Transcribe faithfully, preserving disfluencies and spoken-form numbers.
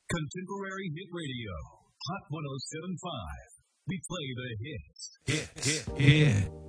Contemporary Hit Radio, Hot one oh seven point five. We play the hits. Hit, hit, hit.